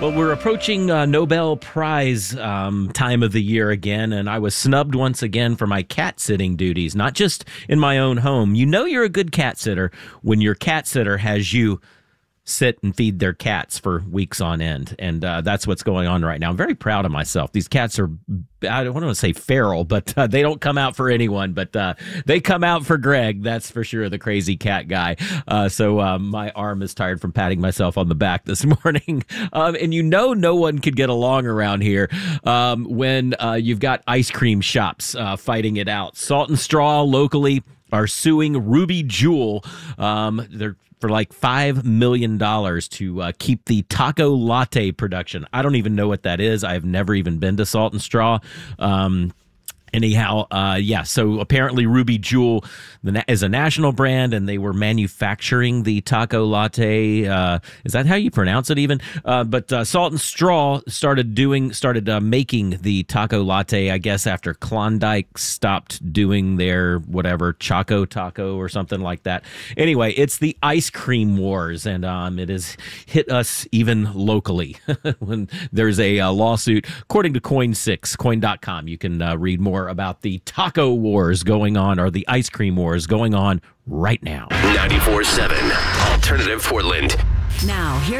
Well, we're approaching Nobel Prize time of the year again, and I was snubbed once again for my cat sitting duties, not just in my own home. You know you're a good cat sitter when your cat sitter has you sit and feed their cats for weeks on end, and that's what's going on right now. I'm very proud of myself. These cats are, I don't want to say feral, but they don't come out for anyone, but they come out for Greg, that's for sure, the crazy cat guy. So my arm is tired from patting myself on the back this morning. And you know no one could get along around here when you've got ice cream shops fighting it out. Salt and Straw locally are suing Ruby Jewel. They're for like $5 million to keep the taco latte production. I don't even know what that is. I've never even been to Salt and Straw. Anyhow, so apparently Ruby Jewel is a national brand, and they were manufacturing the taco latte. Is that how you pronounce it even? But Salt and Straw started making the taco latte, I guess, after Klondike stopped doing their whatever, Choco Taco or something like that. Anyway, it's the ice cream wars, and it has hit us even locally when there's a lawsuit. According to Coin.com, you can read more about the taco wars going on, or the ice cream wars going on right now. 94.7 Alternative Portland. Now, here